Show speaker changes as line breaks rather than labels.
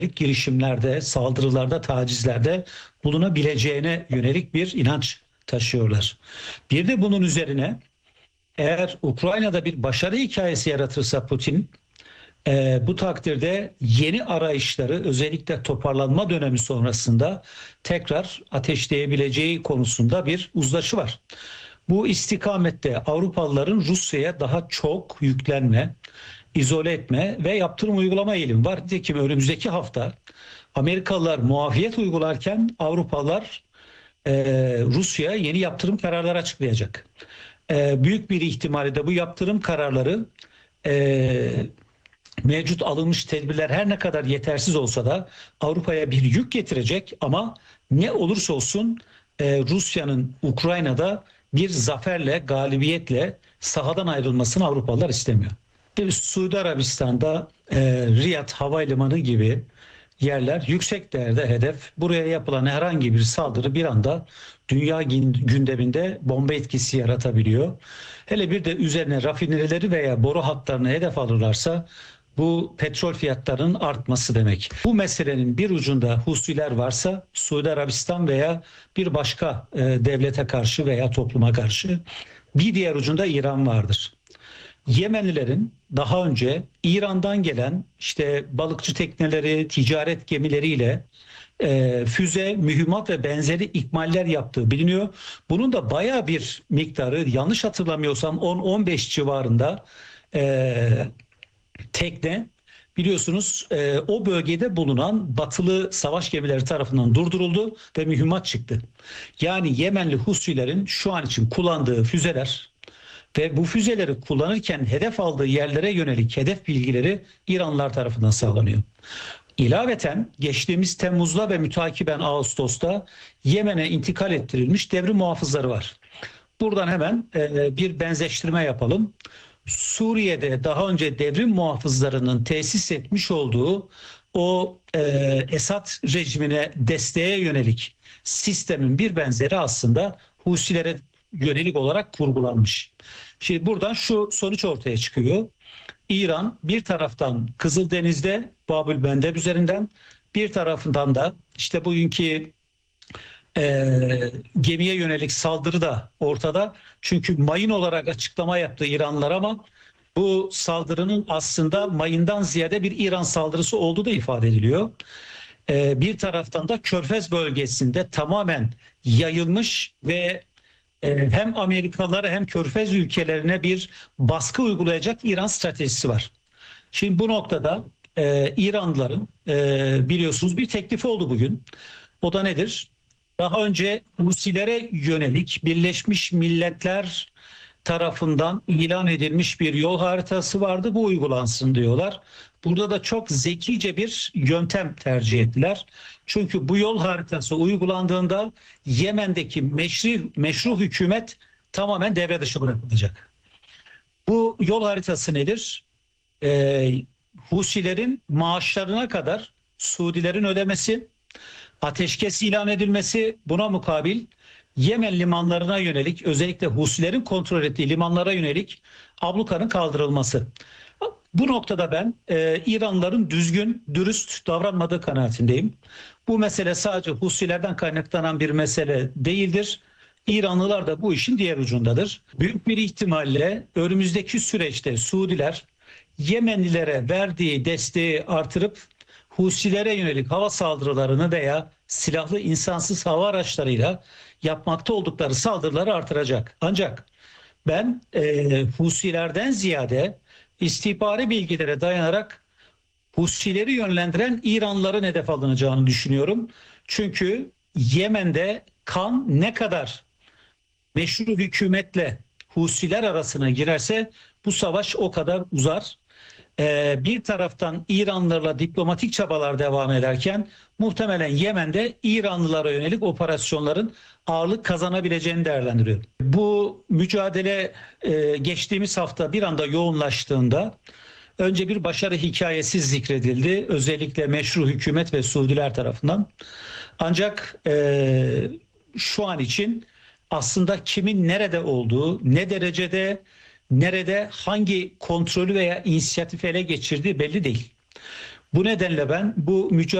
girişimlerde, saldırılarda, tacizlerde bulunabileceğine yönelik bir inanç taşıyorlar. Bir de bunun üzerine eğer Ukrayna'da bir başarı hikayesi yaratırsa Putin, bu takdirde yeni arayışları özellikle toparlanma dönemi sonrasında tekrar ateşleyebileceği konusunda bir uzlaşı var. Bu istikamette Avrupalıların Rusya'ya daha çok yüklenme, izole etme ve yaptırım uygulama eğilimi var. Nitekim önümüzdeki hafta Amerikalılar muafiyet uygularken Avrupalılar Rusya'ya yeni yaptırım kararları açıklayacak. Büyük bir ihtimalle de bu yaptırım kararları mevcut alınmış tedbirler her ne kadar yetersiz olsa da Avrupa'ya bir yük getirecek ama ne olursa olsun Rusya'nın Ukrayna'da bir zaferle, galibiyetle sahadan ayrılmasını Avrupalılar istemiyor. Suudi Arabistan'da Riyad Havalimanı gibi yerler yüksek değerde hedef. Buraya yapılan herhangi bir saldırı bir anda dünya gündeminde bomba etkisi yaratabiliyor. Hele bir de üzerine rafinerileri veya boru hatlarını hedef alırlarsa bu petrol fiyatlarının artması demek. Bu meselenin bir ucunda Husiler varsa Suudi Arabistan veya bir başka devlete karşı veya topluma karşı, bir diğer ucunda İran vardır. Yemenlilerin daha önce İran'dan gelen işte balıkçı tekneleri, ticaret gemileriyle füze, mühimmat ve benzeri ikmaller yaptığı biliniyor. Bunun da baya bir miktarı, yanlış hatırlamıyorsam 10-15 civarında tekne, biliyorsunuz o bölgede bulunan batılı savaş gemileri tarafından durduruldu ve mühimmat çıktı. Yani Yemenli Husilerin şu an için kullandığı füzeler ve bu füzeleri kullanırken hedef aldığı yerlere yönelik hedef bilgileri İranlılar tarafından sağlanıyor. İlaveten geçtiğimiz Temmuz'da ve mütakiben Ağustos'ta Yemen'e intikal ettirilmiş devrim muhafızları var. Buradan hemen bir benzeştirme yapalım. Suriye'de daha önce devrim muhafızlarının tesis etmiş olduğu o Esad rejimine desteğe yönelik sistemin bir benzeri aslında Husilere yönelik olarak kurgulanmış. Şimdi buradan şu sonuç ortaya çıkıyor. İran bir taraftan Kızıldeniz'de Babülmendeb üzerinden, bir tarafından da işte bugünkü gemiye yönelik saldırı da ortada. Çünkü mayın olarak açıklama yaptı İranlılar ama bu saldırının aslında mayından ziyade bir İran saldırısı olduğu da ifade ediliyor. Bir taraftan da Körfez bölgesinde tamamen yayılmış ve hem Amerikalılara hem Körfez ülkelerine bir baskı uygulayacak İran stratejisi var. Şimdi bu noktada İranlıların biliyorsunuz bir teklifi oldu bugün. O da nedir? Daha önce Husilere yönelik Birleşmiş Milletler tarafından ilan edilmiş bir yol haritası vardı. Bu uygulansın diyorlar. Burada da çok zekice bir yöntem tercih ettiler. Çünkü bu yol haritası uygulandığında Yemen'deki meşru hükümet tamamen devre dışı bırakılacak. Bu yol haritası nedir? Husilerin maaşlarına kadar Suudilerin ödemesi, ateşkes ilan edilmesi, buna mukabil Yemen limanlarına yönelik, özellikle Husilerin kontrol ettiği limanlara yönelik ablukanın kaldırılması. Bu noktada ben İranlıların düzgün, dürüst davranmadığı kanaatindeyim. Bu mesele sadece Husilerden kaynaklanan bir mesele değildir. İranlılar da bu işin diğer ucundadır. Büyük bir ihtimalle önümüzdeki süreçte Suudiler Yemenlilere verdiği desteği artırıp Husilere yönelik hava saldırılarını veya silahlı insansız hava araçlarıyla yapmakta oldukları saldırıları artıracak. Ancak ben Husilerden ziyade istihbari bilgilere dayanarak Husileri yönlendiren İranlıların hedef alınacağını düşünüyorum. Çünkü Yemen'de kan ne kadar meşru hükümetle Husiler arasına girerse bu savaş o kadar uzar. Bir taraftan İranlılarla diplomatik çabalar devam ederken muhtemelen Yemen'de İranlılara yönelik operasyonların ağırlık kazanabileceğini değerlendiriyorum. Bu mücadele geçtiğimiz hafta bir anda yoğunlaştığında önce bir başarı hikayesi zikredildi. Özellikle meşru hükümet ve Suudiler tarafından. Ancak şu an için aslında kimin nerede olduğu, ne derecede, nerede hangi kontrolü veya inisiyatifi ele geçirdiği belli değil. Bu nedenle ben bu